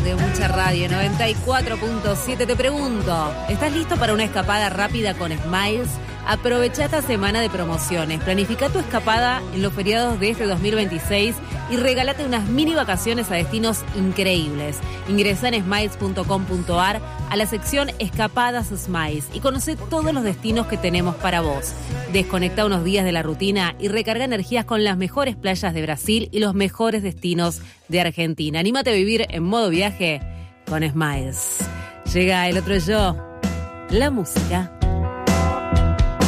de Mucha Radio 94.7. Te pregunto, ¿estás listo para una escapada rápida con Smiles? Aprovecha esta semana de promociones, planifica tu escapada en los feriados de este 2026 y regálate unas mini vacaciones a destinos increíbles. Ingresa en smiles.com.ar a la sección Escapadas Smiles y conoce todos los destinos que tenemos para vos. Desconecta unos días de la rutina y recarga energías con las mejores playas de Brasil y los mejores destinos de Argentina. Anímate a vivir en modo viaje con Smiles. Llega El Otro Yo, la música.